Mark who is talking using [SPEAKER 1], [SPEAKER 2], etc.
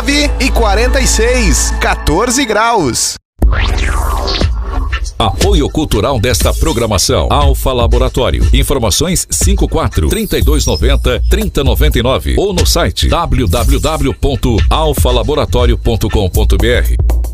[SPEAKER 1] 9h46, 14 graus.
[SPEAKER 2] Apoio cultural desta programação. Alfa Laboratório. Informações 54-3290-3099 ou no site www.alfalaboratorio.com.br.